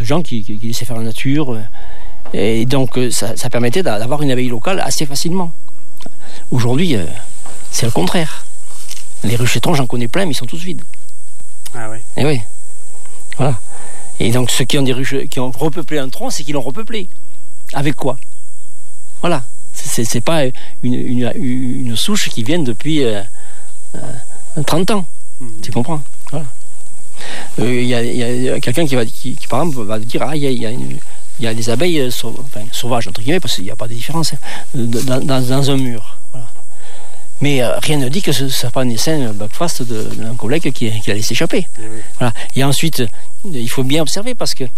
gens qui laissaient faire la nature. Et donc, ça permettait d'avoir une abeille locale assez facilement. Aujourd'hui, c'est le contraire. Les ruches chétrons, j'en connais plein, mais ils sont tous vides. Ah oui. Et oui. Voilà. Et donc, ceux qui ont des ruches, qui ont repeuplé un tronc, c'est qu'ils l'ont repeuplé. Avec quoi? Voilà. C'est pas une souche qui vient depuis 30 ans. Tu comprends? Voilà. Il y a quelqu'un qui par exemple, va dire il y a des abeilles sauvages, entre guillemets, parce qu'il n'y a pas de différence, dans un mur. Voilà. Mais rien ne dit que ce ne soit pas un essaim backfast d'un collègue qui l'a laissé échapper. Oui. Voilà. Et ensuite, il faut bien observer, parce que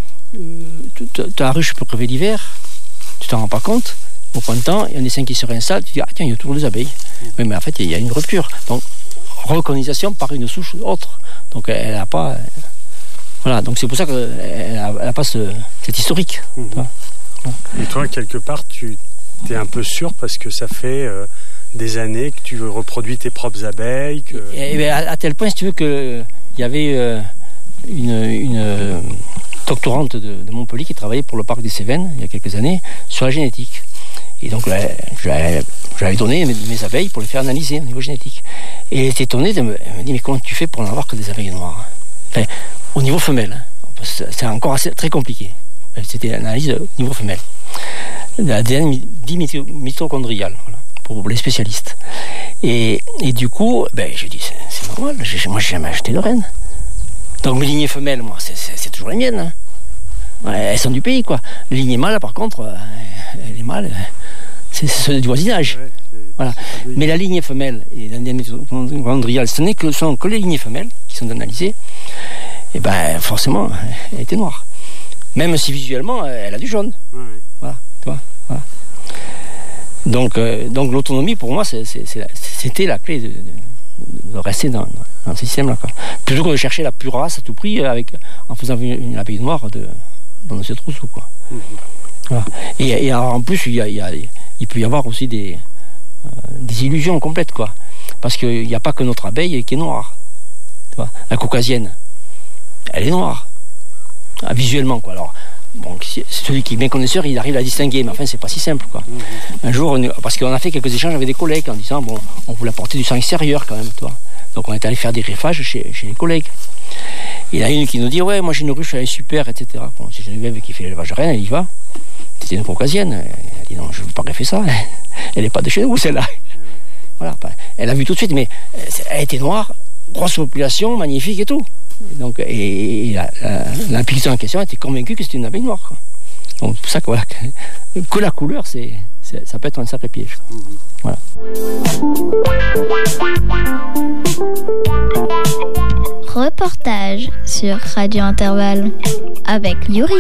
ta ruche peut crever l'hiver, tu t'en rends pas compte. Au printemps, il y a un essaim qui se réinstalle, tu dis tiens, il y a toujours des abeilles. Oui, mais en fait, il y a une rupture. Donc, recolonisation par une souche autre. Donc, elle n'a pas. Voilà, donc c'est pour ça qu'elle n'a pas cet historique. Et toi, quelque part, tu es un peu sûr parce que ça fait des années que tu reproduis tes propres abeilles. Et à tel point, si tu veux, qu'il y avait une doctorante de Montpellier qui travaillait pour le parc des Cévennes il y a quelques années sur la génétique. Et donc, je lui avais donné mes abeilles pour les faire analyser au niveau génétique. Et elle était étonnée, elle me dit mais comment tu fais pour n'avoir que des abeilles noires? Enfin, au niveau femelle, c'est encore très compliqué. C'était l'analyse au niveau femelle. L'ADN dit mitochondrial, voilà, pour les spécialistes. Et du coup, je dis c'est normal, moi j'ai jamais acheté de reine. Donc mes lignées femelles, moi, c'est toujours les miennes. Hein. Ouais, elles sont du pays, quoi. Les lignées mâles, par contre, les mâles, c'est ceux du voisinage. Ouais, voilà. Mais la lignée femelle et l'ADN mitochondrial, ce sont que les lignées femelles qui sont analysées. Et forcément, elle était noire. Même si visuellement, elle a du jaune. Oui. Voilà, tu vois. Voilà. Donc l'autonomie, pour moi, c'était la clé de rester dans ce système-là. Quoi. Plutôt que de chercher la pure race à tout prix en faisant une abeille noire dans notre trousseau. Quoi. Voilà. Et alors, en plus, il peut y avoir aussi des illusions complètes. Quoi. Parce qu'il n'y a pas que notre abeille qui est noire. Tu vois. La caucasienne, elle est noire. Visuellement, quoi. Alors, bon, celui qui est bien connaisseur, il arrive à distinguer, mais enfin, c'est pas si simple, quoi. Un jour, parce qu'on a fait quelques échanges avec des collègues en disant, bon, on voulait apporter du sang extérieur quand même, toi. Donc, on est allé faire des greffages chez les collègues. Il y en a une qui nous dit, ouais, moi j'ai une ruche, elle est super, etc. Bon, c'est Geneviève qui fait l'élevage de reine, elle y va. C'était une caucasienne. Elle dit, non, je ne veux pas greffer ça. Elle n'est pas de chez nous, celle-là. Voilà. Elle a vu tout de suite, mais elle était noire, grosse population, magnifique et tout. Donc, et la paysanne en question était convaincue que c'était une abeille noire. Quoi. Donc, c'est pour ça que, voilà, que la couleur, ça peut être un sacré piège. Voilà. Reportage sur Radio Intervalle avec Yuri.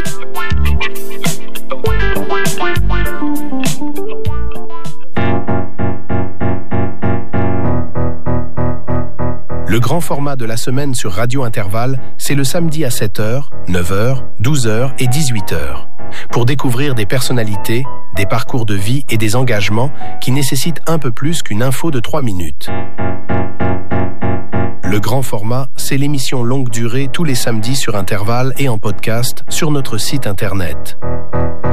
Le grand format de la semaine sur Radio Intervalle, c'est le samedi à 7h, 9h, 12h et 18h. Pour découvrir des personnalités, des parcours de vie et des engagements qui nécessitent un peu plus qu'une info de 3 minutes. Le grand format, c'est l'émission longue durée tous les samedis sur Intervalle et en podcast sur notre site internet.